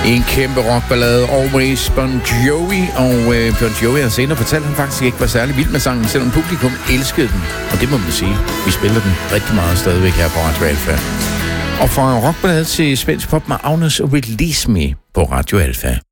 En kæmpe rockballade, Always Bon Jovi. Og Bon Jovi har senere fortalt, at han faktisk ikke var særlig vild med sangen, selvom publikum elskede den. Og det må man sige. Vi spiller den rigtig meget stadigvæk her på Radio Alfa. Og fra rockballade til svensk pop med Agnes og Release Me på Radio Alfa.